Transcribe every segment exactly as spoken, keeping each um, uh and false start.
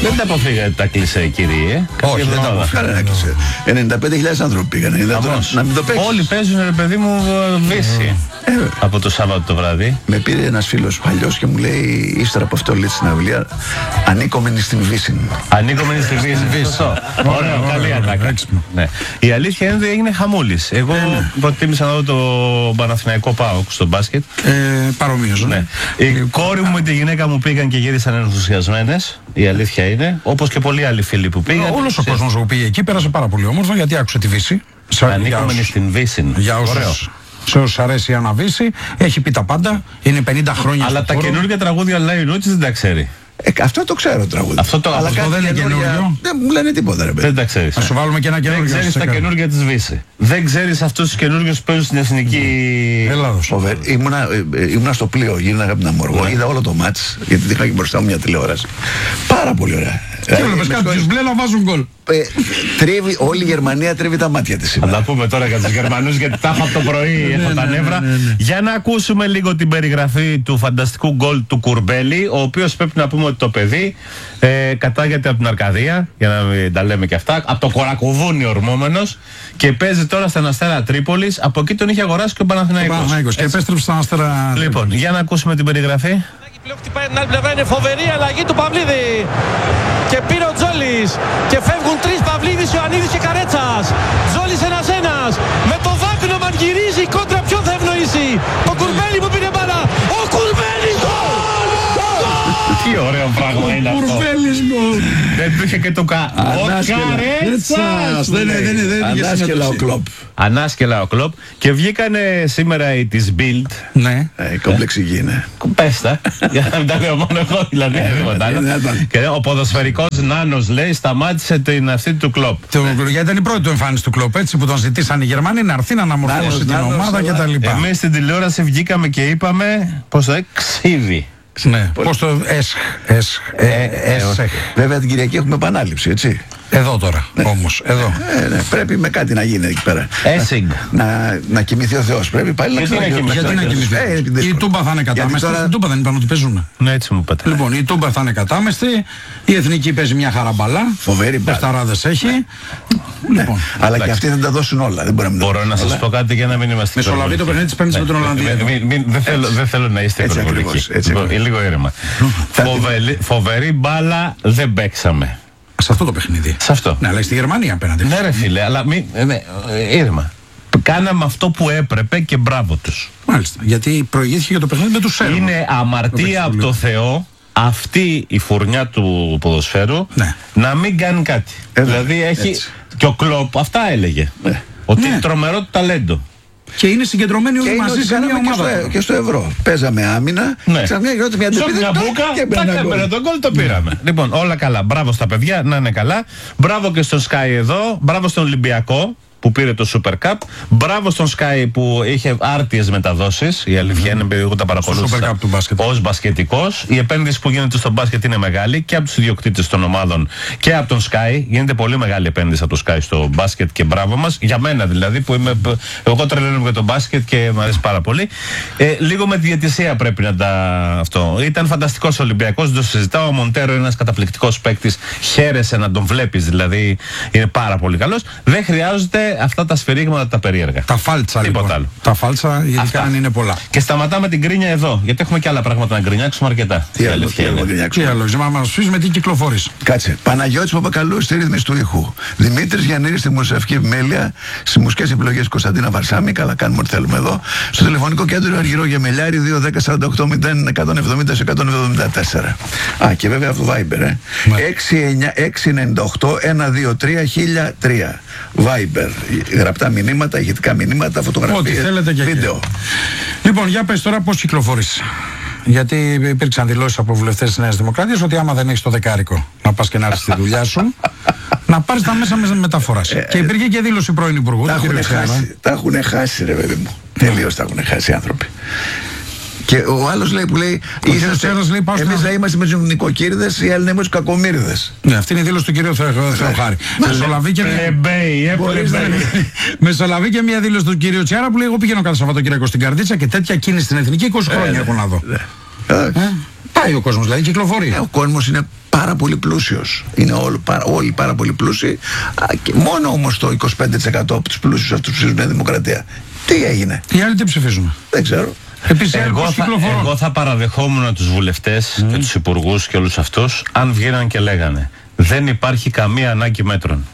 Δεν τα αποφύγατε τα κλισέ, κύριε. Όχι, δεν τα αποφύγατε. ενενήντα πέντε χιλιάδες άνθρωποι πήγανε. Να μην το παίξεις. Όλοι παίζουν, ρε παιδί μου, Βύση. Ε, από το Σάββατο το βράδυ. Με πήρε ένας φίλος παλιός και μου λέει, ύστερα από αυτό λέει στη συναυλία, ανήκομενοι στην Βύση. Ανήκομενοι στην Βύση. Ωραίο, καλή ατάκα. Ναι. Η αλήθεια είναι ότι έγινε χαμούλης. Εγώ προτίμησα να δω το Παναθηναϊκό ΠΑΟΚ στο μπάσκετ. Ε, Παρομοίως. Ναι. Η κόρη μου με τη γυναίκα μου πήγαν και γύρισαν ενθουσιασμένες. Η αλήθεια είναι. Όπως και πολλοί άλλοι φίλοι που πήγαν. Όλος ο κόσμος που πήγε εκεί πέρασε πάρα πολύ όμορφα γιατί άκουσε τη Βύση. Ανήκομενοι στην Βύση. Για όσους. Σε όσους αρέσει η Αναβύση, έχει πει τα πάντα. Είναι πενήντα χρόνια. Αλλά τα καινούργια τραγούδια Λάι Νούτσις δεν τα ξέρει. Ε, αυτό το ξέρω τραγούδι. Αυτό το αλλά αυτό δεν είναι καινούργιο. Δεν μου λένε τίποτα, ρε παιδί. Δεν τα ξέρεις. Να σου βάλουμε και ένα καινούργιο. Δεν ξέρεις τα καινούργια της Βύση. Δεν ξέρεις αυτούς τους καινούργιους που παίζουν στην εθνική. Ελλάδος. Ήμουνα, ήμουνα στο πλοίο, γίναγα από την Αμοργό. Είδα όλο το μάτς, γιατί είχα και μπροστά μου μια τηλεόραση. Πάρα πολύ ωραία. Και έβλεπες κάποιους μπλε να βάζουν γκολ. Τρίβει, όλη η Γερμανία τρίβει τα μάτια της σήμερα. Θα τα πούμε τώρα για τους Γερμανούς γιατί τα έχω από το πρωί, έχω τα νεύρα. Για να ακούσουμε λίγο την περιγραφή του φανταστικού γκολ του Κουρμπέλη, ο οποίος πρέπει να πούμε ότι το παιδί ε, κατάγεται από την Αρκαδία, για να μην τα λέμε και αυτά, από το Κορακουδούνι ορμόμενος και παίζει τώρα στην Αστέρα Τρίπολης. Από εκεί τον είχε αγοράσει και ο Παναθηναϊκός. Και επέστρεψε στην Αστέρα. Λοιπόν, για να ακούσουμε την περιγραφή. Πλέον χτυπάει την άλλη πλευρά, είναι φοβερή αλλαγή του Παυλίδη. Και πήρε ο Τζόλης. Και φεύγουν τρεις, Παυλίδης, Ιωαννίδης και Καρέτσας. Τζόλης ένας-ένας. Με το Βάγκνομαν γυρίζει η κόντρα, ποιον θα ευνοήσει. Το Κουρμπέλη που πήρε μπάλα. Ο Κουρμπέλης γκολ! Τι ωραίο πράγμα είναι αυτό. Κουρμπέλης γκολ. Δεν του είχε και το κα... Ο Καρέτσας. Ανάσκελα ο Κλοπ. Ανάσκελα ο Κλοπ. Και βγήκανε σήμερα οι της Bild. Ναι. Ε, κομπλεξική είναι. Πέστα. Για να μην τα λέω μόνο εγώ δηλαδή. Και ο ποδοσφαιρικός Νάνος λέει σταμάτησε την αυτή του Κλοπ. Γιατί ήταν η πρώτη του εμφάνιση του Κλοπ, έτσι που τον ζητήσαν οι Γερμανοί να έρθει να αναμορφώσει την ομάδα κτλ. Εμείς στην τηλεόραση βγήκαμε και είπαμε πώς το λέει, ξύδι. Ναι, πώς το έσχ, έσχ, έσχ. Βέβαια την Κυριακή έχουμε επανάληψη, έτσι. Εδώ τώρα, όμως, εδώ. Ε, ναι, πρέπει με κάτι να γίνει εκεί πέρα. Έσυγ. Να, να κοιμηθεί ο Θεός. Πρέπει πάλι να κοιμηθεί. Γιατί να κοιμηθεί. Ε, η Τούμπα θα είναι κατάμεστη. τώρα... Η Τούμπα δεν είπαν ότι παίζουν. Ναι, έτσι μου είπατε. Λοιπόν, η Τούμπα θα είναι κατάμεστη. Η Εθνική παίζει μια χαραμπαλά. Φοβερή μπάλα. Πεφταράδες έχει. Ναι. Λοιπόν, αλλά και αυτοί δεν τα δώσουν όλα. Δεν μπορούμε Μπορώ να σας πω κάτι για να μην είμαστε. Μεσολαβεί το παιχνίδι της Πέμπτης με την Ολλανδία. Δεν θέλω να είστε υπερβολικοί. Λίγο ήρεμα. Φοβερή μπάλα δεν παίξαμε. Σε αυτό το παιχνίδι. Σε αυτό. Ναι, αλλά στη Γερμανία απέναντι. Ναι, ρε φίλε, αλλά μην. Ναι, ήρεμα. Κάναμε αυτό που έπρεπε και μπράβο τους. Μάλιστα. Γιατί προηγήθηκε για το παιχνίδι με τους Σέρβους. Είναι αμαρτία από το Θεό αυτή η φουρνιά του ποδοσφαίρου ναι. να μην κάνει κάτι. Ε, δηλαδή έχει. Έτσι. Και ο Κλοπ αυτά έλεγε. Ναι. Ότι ναι. είναι τρομερό το ταλέντο. Και είναι συγκεντρωμένοι όλοι μαζί σε μια ομάδα. Και στο, και στο ευρώ. Παίζαμε άμυνα. Ναι. Ξαφνιά γινόταν μια ντεπίδα. Μια μπουκα και έπαιρνε τον γκολ, το πήραμε. Ναι. Λοιπόν, όλα καλά. Μπράβο στα παιδιά, να είναι καλά. Μπράβο και στον Sky εδώ. Μπράβο στον Ολυμπιακό που πήρε το Super Cup. Μπράβο στον Sky που είχε άρτιες μεταδόσεις. Η αλήθεια είναι επειδή εγώ τα παρακολούθησα ως μπασκετικός. Η επένδυση που γίνεται στο μπάσκετ είναι μεγάλη και από τους ιδιοκτήτες των ομάδων και από τον Sky. Γίνεται πολύ μεγάλη επένδυση από το Sky στο μπάσκετ και μπράβο μας. Για μένα δηλαδή που είμαι. Εγώ τρελαίνομαι για το μπάσκετ και μου αρέσει πάρα πολύ. Ε, λίγο με τη διαιτησία πρέπει να τα. Αυτό. Ήταν φανταστικός Ολυμπιακός, δεν το συζητάω. Ο Μοντέρο είναι ένας καταπληκτικός παίκτης. Χαίρεσαι να τον βλέπεις, δηλαδή είναι πάρα πολύ καλός. Δεν χρειάζεται αυτά τα σφυρίγματα τα περίεργα. Τα φάλτσα λοιπόν. Άλλο. Τα φάλτσα γιατί αν είναι πολλά. Και σταματάμε την γκρίνια εδώ. Γιατί έχουμε και άλλα πράγματα να γκρινιάξουμε αρκετά. Τι άλλο, τι άλλο, τι άλλο, να μας πεις με τι κυκλοφορείς. Κάτσε. Παναγιώτης Παπακαλού στη ρύθμιση του ήχου. Δημήτρης Γιαννήρης στη μουσική επιμέλεια. Στις μουσικές επιλογές Κωνσταντίνα Βαρσάμη. Καλά κάνουμε ό,τι θέλουμε εδώ. Στο τηλεφωνικό κέντρο Αργυρό Γεμελιάρη δύο δέκα σαράντα οκτώ μηδέν εκατόν εβδομήντα εκατόν εβδομήντα τέσσερα. Α, και βέβαια αυτό Viber, ε. έξι εννιά οκτώ ένα δύο τρία χίλια τρία. Viber. Γραπτά μηνύματα, ηχητικά μηνύματα, φωτογραφίες, βίντεο. Λοιπόν, για πες τώρα πώς κυκλοφορείς. Γιατί υπήρξαν δηλώσεις από βουλευτές της Νέας Δημοκρατίας ότι άμα δεν έχεις το δεκάρικο να πας και να έρθεις στη δουλειά σου, να πάρεις τα μέσα μεταφοράς. Ε, και υπήρχε και δήλωση πρώην Υπουργού. Τα έχουν χάσει, τα έχουν χάσει, ρε παιδί μου. Τελείως τα έχουν χάσει οι άνθρωποι. Και ο άλλος λέει που λέει, εμείς να είμαστε με τους νοικοκύριδες, οι άλλοι να είμαστε με τους κακομύριδες. Ναι, αυτή είναι η δήλωση του κυρίου Θεοχάρη. Μεσολαβεί και μια δήλωση του κυρίου Τσιάρα που λέει: εγώ πήγαινω κάθε Σαββατοκύριακο στην Καρδίτσα και τέτοια κίνηση στην Εθνική είκοσι χρόνια έχω να δω. Πάει ο κόσμος, δηλαδή κυκλοφορεί. Ε, ο κόσμος είναι πάρα πολύ πλούσιος. Είναι όλοι, πάρα, όλοι πάρα πολύ πλούσιοι. Α, και μόνο όμως το είκοσι πέντε τοις εκατό από τους πλούσιους αυτούς ψηφίζουν μια δημοκρατία. Τι έγινε? Οι άλλοι τι ψηφίζουν? Δεν ξέρω. Επίσης, Εγώ θα, εγώ θα παραδεχόμουν τους βουλευτές mm. και τους υπουργούς και όλους αυτούς αν βγαίναν και λέγανε δεν υπάρχει καμία ανάγκη μέτρων.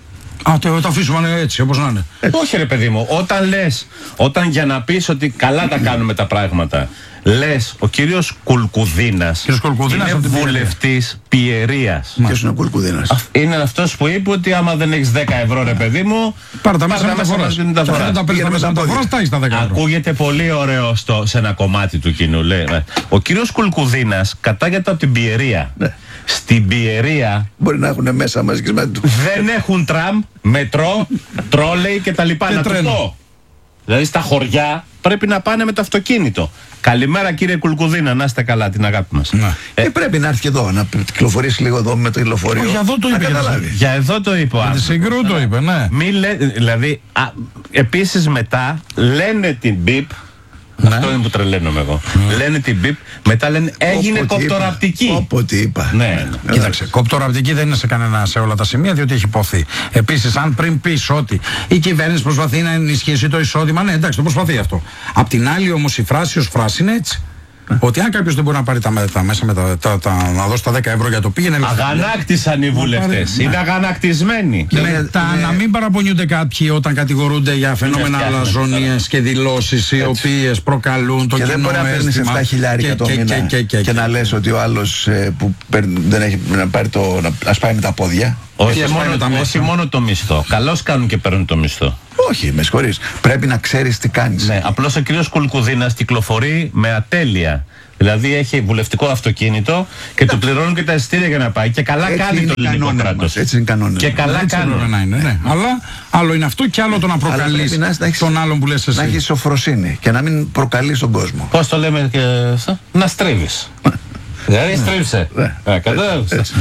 Α, το, το αφήσουμε έτσι, όπως να είναι. Ε, όχι ρε παιδί μου, όταν λες, όταν για να πεις ότι καλά τα κάνουμε τα πράγματα, λες ο κύριος Κουλκουδίνας, Κουλκουδίνας είναι βουλευτής Πιερίας. Ποιος είναι ο Κουλκουδίνας? Α, είναι αυτός που είπε ότι άμα δεν έχεις δέκα ευρώ ρε παιδί μου, πάρε τα μέσα μεταφοράς. Δεν τα παίρνεις τα μέσα μεταφοράς, τα έχεις τα δέκα ευρώ. Ακούγεται πολύ ωραίο στο, σε ένα κομμάτι του κοινού. Λέει. Ο κύριος Κουλκουδίνας κατάγεται από την Πιερία. Ναι. Στην Πιερία μπορεί να έχουν μέσα μαζικές μέτρους. Δεν έχουν τραμ, μετρό, τρόλεϊ και τα λοιπά. Να το πω. Δηλαδή στα χωριά πρέπει να πάνε με το αυτοκίνητο. Καλημέρα κύριε Κουλκουδίνα, να είστε καλά, την αγάπη μας. Ναι. Ε, ε, πρέπει να έρθει και εδώ, να κυκλοφορήσει λίγο εδώ με το λεωφορείο. Για εδώ το είπε. Για εδώ το είπε. Για τη Συγκρού το είπε, ναι. Μη λέ, δηλαδή, α, επίσης μετά λένε την μπιπ. Ναι. Αυτό είναι που τρελαίνομαι εγώ. Mm. Λένε την μπιπ, μετά λένε έγινε κοπτοραπτική. Όποτε είπα. Ναι, ναι. Κοίταξε, κοπτοραπτική δεν είναι σε κανένα σε όλα τα σημεία, διότι έχει υποθεί. Επίσης, αν πριν πεις ότι η κυβέρνηση προσπαθεί να ενισχύσει το εισόδημα, ναι, εντάξει, το προσπαθεί αυτό. Απ' την άλλη όμως η φράση ως φράση είναι έτσι. Ότι αν κάποιος δεν μπορεί να πάρει τα, τα μέσα με τα, τα, τα, να δώσει τα δέκα ευρώ για το πήγαινε. Αγανάκτησαν οι βουλευτές. Είναι αγανακτισμένοι. Και μετά ναι. να μην παραπονιούνται κάποιοι όταν κατηγορούνται για φαινόμενα αλαζονίες και δηλώσεις οι οποίες προκαλούν το κοινό αίσθημα. Και δεν μπορεί να παίρνεις επτά χιλιάρικα το μήνα και, και, και, και να λες ότι ο άλλος ε, που παίρνει, δεν έχει να πάρει το. να σπάει με τα πόδια. Όχι μόνο, μόνο, όχι μόνο το μισθό. Καλώς κάνουν και παίρνουν το μισθό. Όχι, με συγχωρείς. Πρέπει να ξέρεις τι κάνεις. Ναι, απλώς ο κύριος Κουλκουδίνας κυκλοφορεί με ατέλεια. Δηλαδή έχει βουλευτικό αυτοκίνητο και του πληρώνουν και τα εισιτήρια για να πάει. Και καλά έτσι κάνει το ελληνικό κράτος. Έτσι είναι κανόνες. Και καλά κάνει. Να είναι, ναι. Αλλά άλλο είναι αυτό και άλλο το να προκαλείς να τον άλλον που λες εσύ. Να έχεις σοφροσύνη και να μην προκαλείς τον κόσμο. Πώς το λέμε και αυτό? Να στρίβεις. Δηλαδή στρίψε. Κατάλαβες.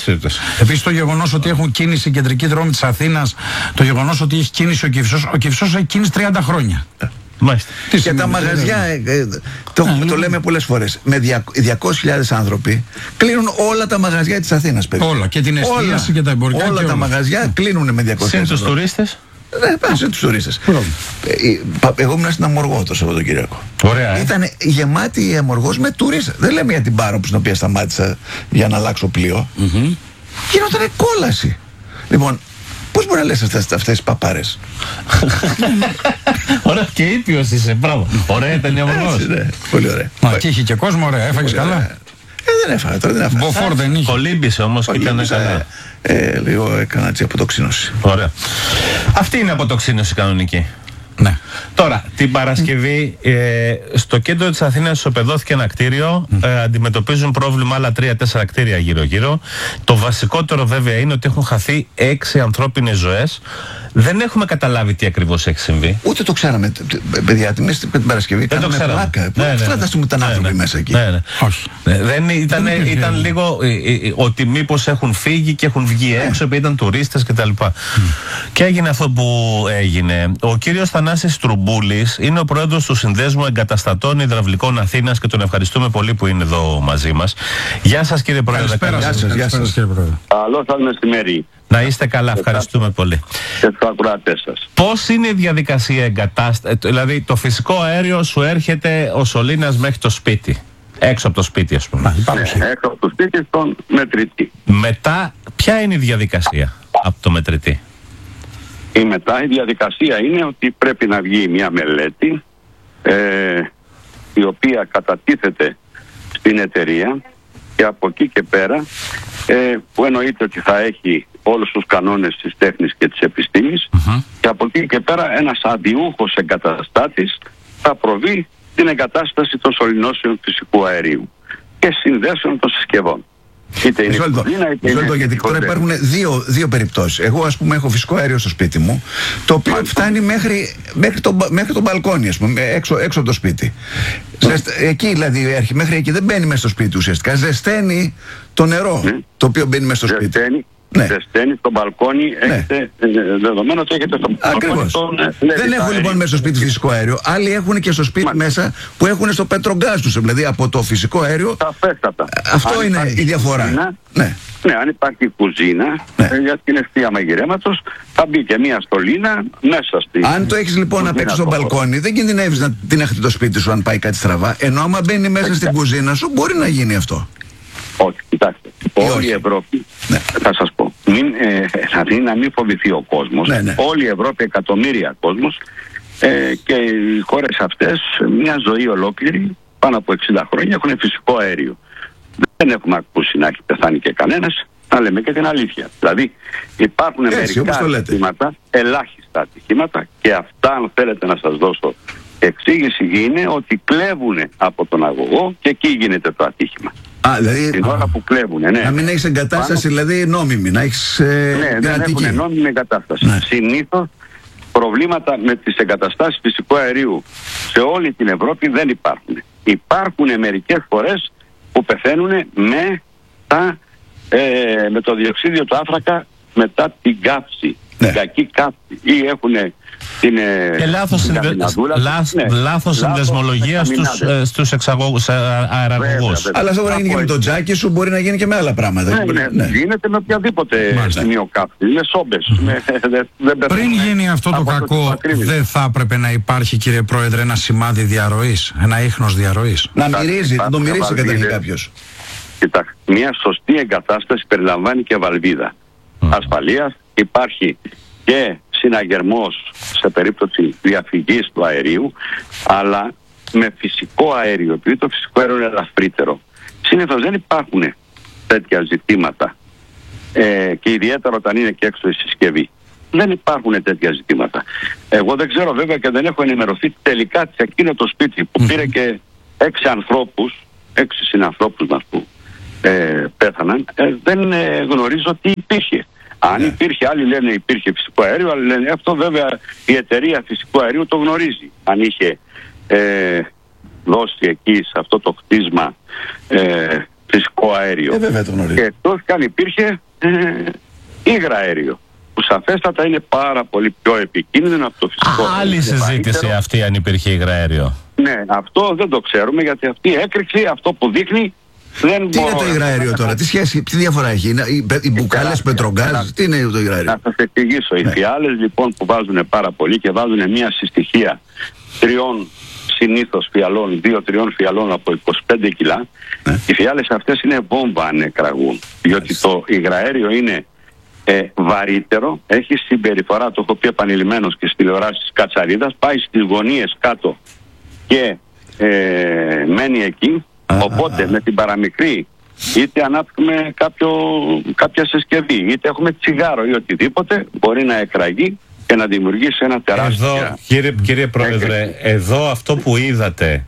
Επίσης το γεγονός ότι έχουν κίνηση κεντρική δρόμη της Αθήνας, το γεγονός ότι έχει κίνηση ο Κηφισός, ο Κηφισός έχει κίνηση τριάντα χρόνια. Μάλιστα. Και τα μαγαζιά, ε, ε, το, ε, το λέμε πολλές φορές, με διακόσιες χιλιάδες άνθρωποι κλείνουν όλα τα μαγαζιά της Αθήνας. Παιδί. Όλα, και την εστίαση και τα εμπορικά. Όλα και τα όλα. μαγαζιά κλείνουν με διακόσιες χιλιάδες. Συν τους τουρίστες. Ναι, πάνε σε τους τουρίστες. Εγώ ήμουν στην Αμοργό το Σαββατοκύριακο. Ωραία. Ε. Ήταν γεμάτη η Αμοργός με τουρίστες. Δεν λέμε για την Πάρο που στην οποία σταμάτησα για να αλλάξω πλοίο. Mm-hmm. Γινότανε κόλαση. Λοιπόν, πώς μπορεί να λες αυτές, αυτές τις παπάρες? Ωραία και ήπιος είσαι, μπράβο. Ωραία ήταν η Αμοργός. Ναι, πολύ ωραία. Μα και είχε και κόσμο, ωραία, έφαγες καλά. Ε, δεν έφαγα τώρα, δεν έφαγα. Μποφόρ δεν είχε. Κολύμπησε όμως και ήταν καλά. Ε, λίγο έκανα έτσι αποτοξίνωση. Ωραία. Αυτή είναι αποτοξίνωση κανονική. Ναι. Τώρα, την Παρασκευή ε, στο κέντρο της Αθήνας ισοπεδώθηκε ένα κτίριο. Mm. Ε, αντιμετωπίζουν πρόβλημα άλλα τρία-τέσσερα κτίρια γύρω-γύρω. Το βασικότερο βέβαια είναι ότι έχουν χαθεί έξι ανθρώπινες ζωές. Δεν έχουμε καταλάβει τι ακριβώς έχει συμβεί. Ούτε το ξέραμε. Παιδιά, τη μέση την Παρασκευή δεν κάναμε πλάκα. Ναι, ναι, ναι. Φανταστούμε ήταν ναι, άνθρωποι ναι, μέσα εκεί. Ναι, ναι. Όχι. Ναι, δεν ήταν, δεν ήταν λίγο ε, ε, ότι μήπως έχουν φύγει και έχουν βγει ναι. έξω, επειδή ήταν τουρίστες κτλ. Mm. Και έγινε αυτό που έγινε. Ο κύριος Θανάσης Τρουμπούλης είναι ο πρόεδρος του Συνδέσμου Εγκαταστατών Υδραυλικών Αθήνας και τον ευχαριστούμε πολύ που είναι εδώ μαζί μας. Γεια σας κύριε Πρόεδρε. Γεια σας, γεια σας κύριε Πρόεδρε. Καλό σας μεσημέρι. Να είστε καλά, ευχαριστούμε πολύ. Και τους ακροατές σας. Πώς είναι η διαδικασία εγκατάστασης, δηλαδή το φυσικό αέριο σου έρχεται ο σωλήνας μέχρι το σπίτι, έξω από το σπίτι ας πούμε. Ναι, έξω από το σπίτι στον μετρητή. Μετά ποια είναι η διαδικασία από το μετρητή? Η μετά η διαδικασία είναι ότι πρέπει να βγει μια μελέτη ε, η οποία κατατίθεται στην εταιρεία και από εκεί και πέρα ε, που εννοείται ότι θα έχει όλους τους κανόνες της τέχνης και της επιστήμης uh-huh. και από εκεί και πέρα ένας αντιούχος εγκαταστάτης θα προβεί την εγκατάσταση των σωληνώσεων φυσικού αερίου και συνδέσεων των συσκευών. Είτε είναι Ζόλτο, κουζίνα, είτε Ζόλτο, είναι γιατί τώρα υπάρχουν δύο, δύο περιπτώσεις. Εγώ ας πούμε έχω φυσικό αέριο στο σπίτι μου, το οποίο Μάλιστα. φτάνει μέχρι, μέχρι, το, μέχρι το μπαλκόνι, ας πούμε, έξω, έξω από το σπίτι. Ζεστα, εκεί δηλαδή μέχρι εκεί δεν μπαίνει μέσα στο σπίτι ουσιαστικά. Ζεσταίνει το νερό mm. το οποίο μπαίνει μέσα στο Ζεσταίνει, σπίτι. Ναι. ζεσταίνει στο μπαλκόνι, Ναι. έχετε ε, δεδομένο ότι έχετε στο Ακριβώς. μπαλκόνι τον, ε, Δεν έχουν λοιπόν μέσα στο σπίτι φυσικό αέριο. Άλλοι έχουν και στο σπίτι Μάλιστα. μέσα που έχουν στο πετρογκάζ τους. Δηλαδή από το φυσικό αέριο. Σαφέστατα. Αυτό Αν είναι υπάρχει η διαφορά. κουζίνα, Ναι. ναι, αν υπάρχει κουζίνα Ναι. ε, για την ευθεία μαγειρέματος, θα μπει και μία στολίνα μέσα στη. Αν το έχεις λοιπόν απ' έξω στο κουζίνα, μπαλκόνι, δεν κινδυνεύεις να την έχετε το σπίτι σου αν πάει κάτι στραβά. Ενώ άμα μπαίνει μέσα στην κουζίνα σου, μπορεί να γίνει αυτό. Όχι, κοιτάξτε. όχι. Όλη η Ευρώπη, Ναι. θα σας πω, μην, ε, δηλαδή να μην φοβηθεί ο κόσμος. Ναι, ναι. Όλη η Ευρώπη, εκατομμύρια κόσμος ε, και οι χώρες αυτές, μια ζωή ολόκληρη, πάνω από εξήντα χρόνια, έχουν φυσικό αέριο. Δεν έχουμε ακούσει να έχει πεθάνει και κανένας, να λέμε και την αλήθεια. Δηλαδή υπάρχουν Έτσι, όπως μερικά το λέτε. ατυχήματα, ελάχιστα ατυχήματα, και αυτά, αν θέλετε να σας δώσω εξήγηση, είναι ότι κλέβουν από τον αγωγό και εκεί γίνεται το ατύχημα. Α, δηλαδή. Την ώρα που κλέβουν, ναι. Να μην έχεις εγκατάσταση, δηλαδή νόμιμη, να έχεις ε, Ναι, δεν κρατική. έχουν νόμιμη εγκατάσταση. Ναι. Συνήθως προβλήματα με τις εγκαταστάσεις φυσικού αερίου σε όλη την Ευρώπη δεν υπάρχουν. Υπάρχουν μερικές φορές που πεθαίνουν με, τα, ε, με το διοξίδιο του άνθρακα μετά την κάψη. Ναι. Την κακή κάψη. Ή έχουν την, ε, Και λάθος, την συνδε... καμιναδούλα. λάθος, Ναι. λάθος συνδεσμολογία στους, καμινάδες. ε, στους εξαγωγούς, ε, αεραγωγούς. Βέβαια, βέβαια. Αλλά αυτό μπορεί να γίνει και με Από το τζάκι σου, μπορεί να γίνει και με άλλα πράγματα. Ναι, ναι, Ναι. γίνεται με οποιαδήποτε Μάλιστα. σημείο κάψη. Είναι σόμπες. Με- δεν- δεν Πριν πεθαίνουν γίνει αυτό το από κακό, ακρίβεια. δεν θα έπρεπε να υπάρχει, κύριε Πρόεδρε, ένα σημάδι διαρροής, ένα ίχνος διαρροής? Να Εντάξει, μυρίζει, να το υπάρχουν μυρίσει καταρχήν βαλβίδες. κάποιος. Κοιτάξτε, μια σωστή εγκατάσταση περιλαμβάνει και βαλβίδα ασφαλείας. Υπάρχει και συναγερμός σε περίπτωση διαφυγής του αερίου, αλλά με φυσικό αέριο, επειδή το φυσικό αέριο είναι ελαφρύτερο. Συνήθως δεν υπάρχουν τέτοια ζητήματα, ε, και ιδιαίτερα όταν είναι και έξω η συσκευή. Δεν υπάρχουν τέτοια ζητήματα. Εγώ δεν ξέρω βέβαια και δεν έχω ενημερωθεί τελικά σε εκείνο το σπίτι που πήρε και έξι ανθρώπους, έξι συνανθρώπους μας που ε, πέθαναν, ε, δεν ε, γνωρίζω τι υπήρχε. Αν υπήρχε, άλλοι λένε υπήρχε φυσικό αέριο, άλλοι λένε αυτό, βέβαια η εταιρεία φυσικού αερίου το γνωρίζει. Αν είχε ε, δώσει εκεί σε αυτό το κτίσμα ε, φυσικό αέριο. Ε, βέβαια το γνωρίζει. Και εκτός και αν υπήρχε ε, ύγρα αέριο, που σαφέστατα είναι πάρα πολύ πιο επικίνδυνο από το φυσικό αέριο. Άλλη Είναι συζήτηση βαρύτερο. αυτή αν υπήρχε υγραέριο. Ναι, αυτό δεν το ξέρουμε, γιατί αυτή η έκρηξη, αυτό που δείχνει, δεν Τι είναι μπορώ το να- υγραέριο τώρα, τι σχέση, τι διαφορά έχει, είναι οι, οι μπουκάλες τεράστια, πετρογκάζ, τεράστια. τι είναι το υγραέριο. Να σας εξηγήσω. Οι Ναι. φιάλες λοιπόν που βάζουν πάρα πολύ και βάζουν μια συστοιχεία τριών συνήθως φιαλών, δύο-τριών φιαλών από είκοσι πέντε κιλά, Ναι. οι φιάλες αυτές είναι βόμβα αν εκραγούν. Διότι το υγραέριο είναι ε, βαρύτερο, έχει συμπεριφορά, το έχω πει επανειλημμένως και στη τηλεοράση της κατσαρίδας, πάει στις γωνίες κάτω και ε, μένει εκεί. Α, Οπότε α, α. με την παραμικρή, είτε ανάπτυξουμε κάποιο, κάποια συσκευή, είτε έχουμε τσιγάρο ή οτιδήποτε, μπορεί να εκραγεί και να δημιουργήσει ένα τεράστιο. Εδώ, κύριε, κύριε Πρόεδρε, εδώ αυτό που είδατε,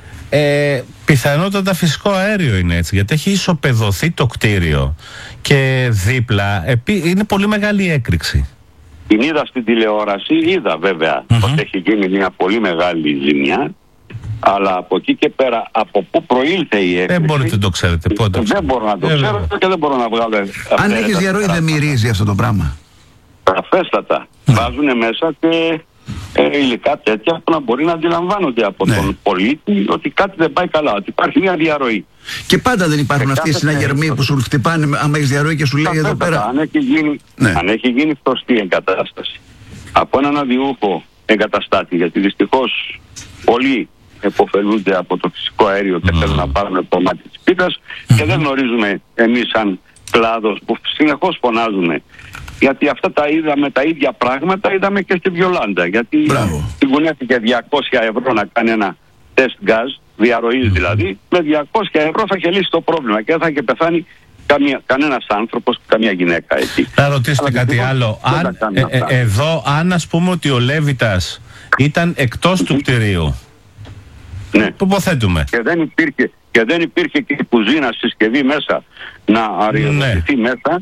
ε, πιθανότατα φυσικό αέριο είναι έτσι, γιατί έχει ισοπεδωθεί το κτίριο και δίπλα επί, είναι πολύ μεγάλη η έκρηξη. Την είδα στην τηλεόραση, είδα βέβαια ότι έχει γίνει μια πολύ μεγάλη ζημιά, αλλά από εκεί και πέρα, από πού προήλθε η έκρηξη, Δεν μπορείτε να το ξέρετε. Πότε το δεν μπορώ να το Ε, ξέρω βέβαια. και δεν μπορώ να βγάλω. Αν αυθαίρετα έχεις διαρροή δεν πράγματα. μυρίζει αυτό το πράγμα. Σαφέστατα. Βάζουν μέσα και ε, υλικά τέτοια που να μπορεί να αντιλαμβάνονται από Ναι. τον πολίτη ότι κάτι δεν πάει καλά, ότι υπάρχει μια διαρροή. Και πάντα δεν υπάρχουν Σε αυτοί οι κάθε συναγερμοί περίπτωση. που σου χτυπάνε άμα έχεις διαρροή και σου λέει εδώ Σαφέστατα, πέρα. αν έχει γίνει, Ναι. αν έχει γίνει σωστή εγκατάσταση από έναν αδιούχο εγκαταστάτη, γιατί δυστυχώς πολλοί εποφελούνται από το φυσικό αέριο και θέλουν να πάρουν το κομμάτι της πίτας και δεν γνωρίζουμε εμείς σαν κλάδος που συνεχώς φωνάζουμε. Γιατί αυτά τα είδαμε, τα ίδια πράγματα είδαμε και στη Βιολάντα. Γιατί Μπράβο. συγκουνέθηκε διακόσια ευρώ να κάνει ένα τεστ γκάζ, διαρροής δηλαδή, με διακόσια ευρώ θα είχε λύσει το πρόβλημα και δεν θα είχε πεθάνει καμία, κανένας άνθρωπος, καμία γυναίκα εκεί. Να ρωτήσετε Αλλά κάτι δυστυχώς άλλο. δεν Αν, τα κάνουν ε, ε, αυτά. εδώ, αν ας πούμε ότι ο Λέβιτας ήταν εκτός του κτηρίου, Ναι. που υποθέτουμε. Και δεν υπήρχε, και δεν υπήρχε και η κουζίνα συσκευή μέσα να αριοδοτηθεί μέσα,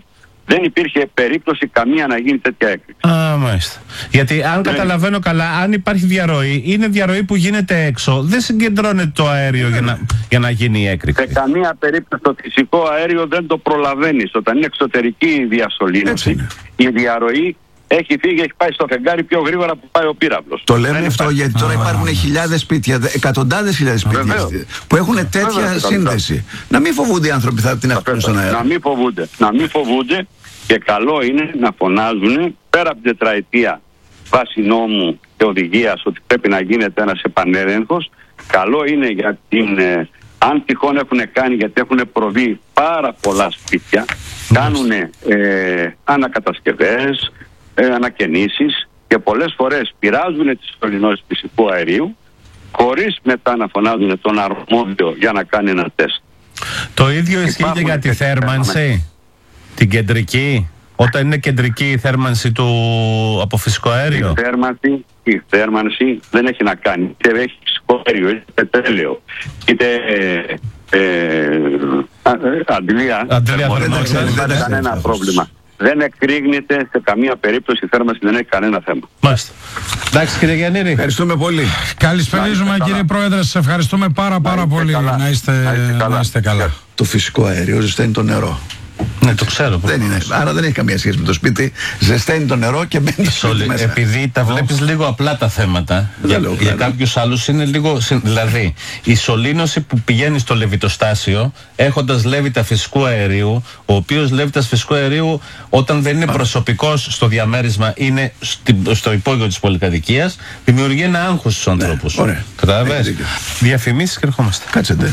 δεν υπήρχε περίπτωση καμία να γίνει τέτοια έκρηξη. Α, μάλιστα. Γιατί αν Ναι. καταλαβαίνω καλά, αν υπάρχει διαρροή, είναι διαρροή που γίνεται έξω. Δεν συγκεντρώνεται το αέριο για να, για να γίνει η έκρηξη. Σε καμία περίπτωση το φυσικό αέριο δεν το προλαβαίνεις. Όταν είναι εξωτερική η Έτσι διασωλήνωση, είναι. η διαρροή έχει φύγει, έχει πάει στο φεγγάρι πιο γρήγορα που πάει ο πύραυλος. Το λέμε Δεν αυτό υπάρχει. γιατί τώρα υπάρχουν χιλιάδες σπίτια, δε- εκατοντάδες χιλιάδες σπίτια Βεβαίως. που έχουν τέτοια Βεβαίως, σύνδεση. Να μην φοβούνται οι άνθρωποι θα την αφήνουν στον Να αέρα. μην φοβούνται. Να μην φοβούνται και καλό είναι να φωνάζουν πέρα από την τετραετία βάσει νόμου και οδηγίας ότι πρέπει να γίνεται ένας επανέλεγχος. Καλό είναι για την... ε, αν τυχόν έχουν κάνει, γιατί έχουν προβεί πάρα πολλά σπίτια, κάνουν ε, ανακατασκευές, ε, ανακαινήσεις και πολλές φορές πειράζουν τις σωληνώσεις φυσικού αερίου χωρίς μετά να φωνάζουν τον αρμόδιο για να κάνει ένα τεστ. Το ίδιο ισχύει και Υπάρχουν για τη και θέρμανση, την κεντρική. Όταν είναι κεντρική η θέρμανση του από φυσικό αέριο. Η θέρμανση, η θέρμανση δεν έχει να κάνει. Είτε έχει φυσικό αέριο, είτε πετρέλαιο, είτε ε, ε, α, ε, αντλία. Αντλία θερμοκρασία, θερμοκρασίας, δεν δεν υπάρχει έχει κανένα αυτός. πρόβλημα. Δεν εκρήγνεται σε καμία περίπτωση, η θέρμανση δεν έχει κανένα θέμα. Μάλιστα. Εντάξει κύριε Γιαννήρη. Ευχαριστούμε πολύ. Καλησπέριζουμε καλά. κύριε Πρόεδρε, σας ευχαριστούμε πάρα πάρα είστε πολύ. καλά. Να είστε, Να είστε καλά. να είστε καλά. Το φυσικό αέριο ζεσταίνει το νερό. Ναι, το ξέρω. Δεν είναι. Άρα δεν έχει καμία σχέση με το σπίτι. Ζεσταίνει το νερό και μπαίνει στο σπίτι Σολι, μέσα. επειδή τα βλέπεις λίγο απλά τα θέματα, για, λέω για απλά, κάποιους άλλους είναι λίγο. συ- Δηλαδή, η σωλήνωση που πηγαίνει στο λεβιτοστάσιο, έχοντας λέβητα φυσικού αερίου, ο οποίος λέβητας φυσικού αερίου, όταν δεν είναι προσωπικός στο διαμέρισμα, είναι στη- στο υπόγειο της πολυκατοικίας, δημιουργεί ένα άγχος στους ανθρώπους. ωραία. Καταλαβαίνεις. Έχεις δίκιο. Διαφημίσεις και ερχόμαστε. Κάτσετε.